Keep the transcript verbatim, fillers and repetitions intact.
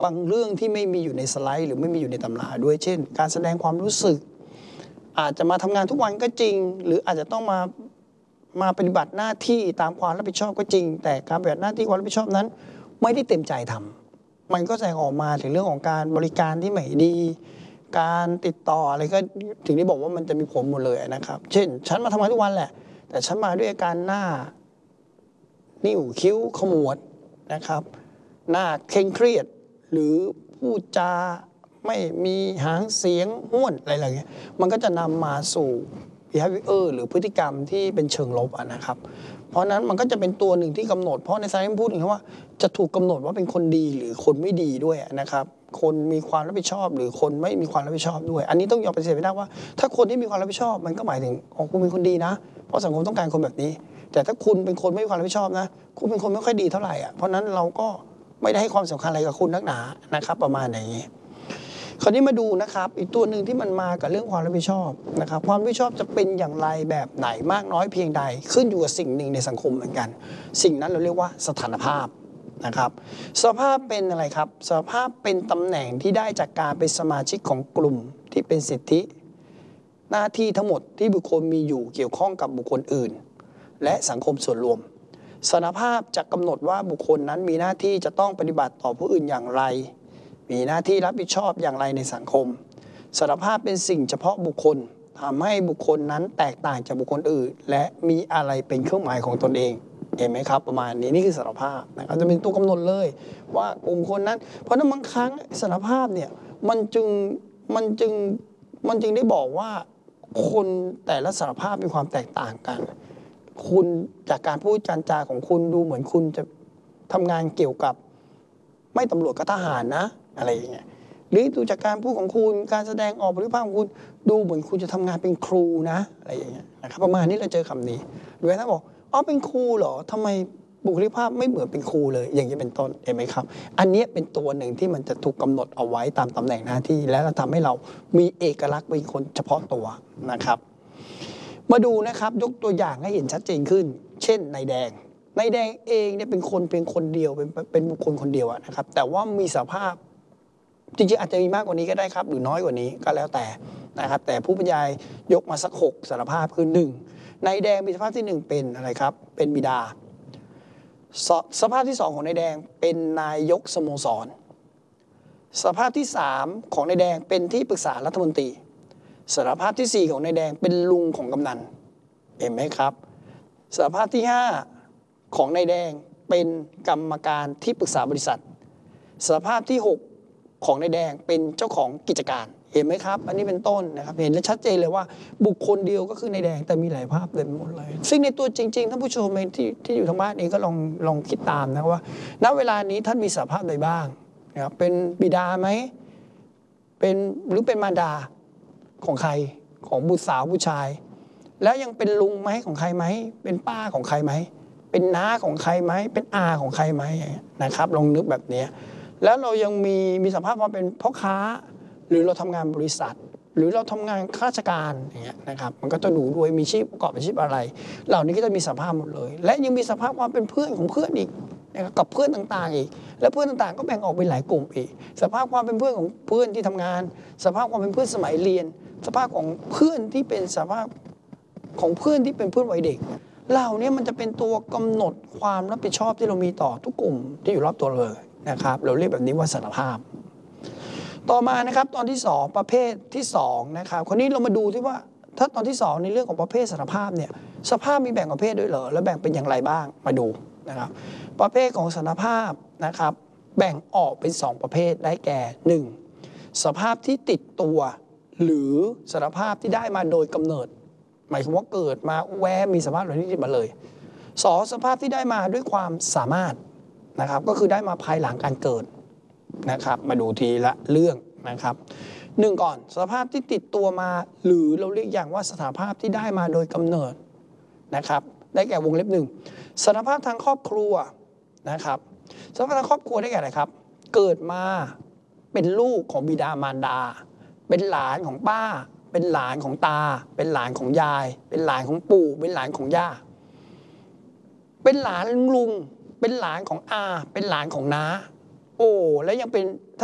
บางเรื่องที่ไม่มีอยู่ในสไลด์หรือไม่มีอยู่ในตำราด้วยเช่นการแสดงความรู้สึกอาจจะมาทำงานทุกวันก็จริงหรืออาจจะต้องมามาปฏิบัติหน้าที่ตามความรับผิดชอบก็จริงแต่การปฏิบัติหน้าที่ความรับผิดชอบนั้นไม่ได้เต็มใจทำมันก็แสดงออกมาถึงเรื่องของการบริการที่ไม่ดีการติดต่ออะไรก็ถึงได้บอกว่ามันจะมีผลหมดเลยนะครับเช่นฉันมาทำงานทุกวันแหละแต่ฉันมาด้วยอาการหน้านิ้วคิ้วขมวดนะครับหน้าเคร่งเครียดหรือพูดจาไม่มีหางเสียงห้วนอะไรอย่างเงี้ยมันก็จะนำมาสู่ behavior หรือพฤติกรรมที่เป็นเชิงลบนะครับเพราะนั้นมันก็จะเป็นตัวหนึ่งที่กำหนดเพราะในไซน์พูดถึงว่าจะถูกกำหนดว่าเป็นคนดีหรือคนไม่ดีด้วยนะครับคนมีความรับผิดชอบหรือคนไม่มีความรับผิดชอบด้วยอันนี้ต้องยอมปฏิเสธไม่ได้ว่าถ้าคนที่มีความรับผิดชอบมันก็หมายถึงอ๋อคุณเป็นคนดีนะเพราะสังคมต้องการคนแบบนี้แต่ถ้าคุณเป็นคนไม่มีความรับผิดชอบนะคุณเป็นคนไม่ค่อยดีเท่าไหร่อ่ะเพราะนั้นเราก็ไม่ได้ให้ความสำคัญอะไรกับคุณนักหนานะครับประมาณอย่างนี้คราวนี้มาดูนะครับอีกตัวหนึ่งที่มันมากับเรื่องความรับผิดชอบนะครับความรับผิดชอบจะเป็นอย่างไรแบบไหนมากน้อยเพียงใดขึ้นอยู่กับสิ่งหนึ่งในสังคมเหมือนกันสิ่งนั้นเราเรียกว่าสถานภาพนะครับสภาพเป็นอะไรครับสภาพเป็นตำแหน่งที่ได้จากการเป็นสมาชิกของกลุ่มที่เป็นสิทธิหน้าที่ทั้งหมดที่บุคคลมีอยู่เกี่ยวข้องกับบุคคลอื่นและสังคมส่วนรวมสถานภาพจะกำหนดว่าบุคคลนั้นมีหน้าที่จะต้องปฏิบัติต่อผู้อื่นอย่างไรมีหน้าที่รับผิดชอบอย่างไรในสังคมสถานภาพเป็นสิ่งเฉพาะบุคคลทำให้บุคคลนั้นแตกต่างจากบุคคลอื่นและมีอะไรเป็นเครื่องหมายของตนเองเห็นไหมครับประมาณนี้นี่คือสารภาพนะครับจะเป็นตัวกำหนดเลยว่ากลุ่มคนนั้นเพราะนั้นบางครั้งสารภาพเนี่ยมันจึงมันจึงมันจึงได้บอกว่าคนแต่ละสารภาพมีความแตกต่างกันคุณจากการพูดการจาของคุณดูเหมือนคุณจะทำงานเกี่ยวกับไม่ตำรวจก็ทหารนะอะไรอย่างเงี้ยหรือดูจากการพูดของคุณการแสดงออกบริภาพของคุณดูเหมือนคุณจะทำงานเป็นครูนะอะไรอย่างเงี้ยนะครับประมาณนี้เราเจอคำนี้หรือถ้าบอกอ๋อเป็นครูเหรอทำไมบุคลิกภาพไม่เหมือนเป็นครูเลยอย่างนี้เป็นต้นเห็นไหมครับอันนี้เป็นตัวหนึ่งที่มันจะถูกกำหนดเอาไว้ตามตำแหน่งหน้าที่และทำให้เรามีเอกลักษณ์เป็นคนเฉพาะตัวนะครับมาดูนะครับยกตัวอย่างให้เห็นชัดเจนขึ้นเช่นนายแดงนายแดงเองเนี่ยเป็นคนเป็นคนเดียวเป็นเป็นบุคคลคนเดียวนะครับแต่ว่ามีสภาพจริงๆอาจจะมีมากกว่านี้ก็ได้ครับหรือน้อยกว่านี้ก็แล้วแต่นะครับแต่ผู้บรรยายยกมาสักหกสารภาพคือหนึ่งนายแดงมีสภาพที่หนึ่งเป็นอะไรครับเป็นบิดาสสภาพที่สองของนายแดงเป็นนายกสโมสรสภาพที่สามของนายแดงเป็นที่ปรึกษารัฐมนตรีสารภาพที่สี่ของนายแดงเป็นลุงของกำนันเห็นไหมครับสารภาพที่ห้าของนายแดงเป็นกรรมการที่ปรึกษาบริษัทสารภาพที่หกของนายแดงเป็นเจ้าของกิจการเห็นไหมครับอันนี้เป็นต้นนะครับเห็นและชัดเจนเลยว่าบุคคลเดียวก็คือนายแดงแต่มีหลายภาพเต็มหมดเลยซึ่งในตัวจริงๆท่านผู้ชมที่ที่อยู่ทางบ้านเองก็ลองลองคิดตามนะว่าณเวลานี้ท่านมีสภาพใดบ้างนะครับเป็นบิดาไหมเป็นหรือเป็นมารดาของใครของบุตรสาวผู้ชายแล้วยังเป็นลุงไหมของใครไหมเป็นป้าของใครไหมเป็นน้าของใครไหมเป็นอาของใครไหมนะครับลองนึกแบบนี้แล้วเรายังมีมีสภาพความเป็นพ่อค้าหรือเราทำงานบริษัทหรือเราทำงานข้าราชการอย่างเงี้ยนะครับมันก็จะดูด้วยมีชีพประกอบอาชีพอะไรเหล่านี้ก็จะมีสภาพหมดเลยและยังมีสภาพความเป็นเพื่อนของเพื่อนอีกนะครับกับเพื่อนต่างๆอีกและเพื่อนต่างๆก็แบ่งออกเป็นหลายกลุ่มอีกสภาพความเป็นเพื่อนของเพื่อนที่ทำงานสภาพความเป็นเพื่อนสมัยเรียนสภาพของเพื่อนที่เป็นสภาพของเพื่อนที่เป็นเพื่อนวัยเด็กเหล่านี้มันจะเป็นตัวกำหนดความรับผิดชอบที่เรามีต่อทุกกลุ่มที่อยู่รอบตัวเลยนะครับเราเรียกแบบนี้ว่าสารภาพต่อมานะครับตอนที่สองประเภทที่สองนะครับคนนี้เรามาดูที่ว่าถ้าตอนที่สองในเรื่องของประเภทสารภาพเนี่ยสภาพมีแบ่งประเภทด้วยเหรอแล้วแบ่งเป็นอย่างไรบ้างมาดูนะครับประเภทของสารภาพนะครับแบ่งออกเป็นสองประเภทได้แก่หนึ่งสภาพที่ติดตัวหรือสารภาพที่ได้มาโดยกำเนิดหมายถึงว่าเกิดมาแวะมีสภาพเหล่านี้ติดมาเลยสองสภาพที่ได้มาด้วยความสามารถนะครับก็คือได้มาภายหลังการเกิดนะครับมาดูทีละเรื่องนะครับหนึ่งก่อนสภาพที่ติดตัวมาหรือเราเรียกอย่างว่าสถานภาพที่ได้มาโดยกำเนิดนะครับได้แก่วงเล็บหนึ่งสถานภาพทางครอบครัวนะครับสถานภาพทางครอบครัวได้แก่อะไรครับเกิดมาเป็นลูกของบิดามารดาเป็นหลานของป้าเป็นหลานของตาเป็นหลานของยายเป็นหลานของปู่เป็นหลานของย่าเป็นหลานลุงเป็นหลานของอาเป็นหลานของน้าโอ้แล้วยังเป็น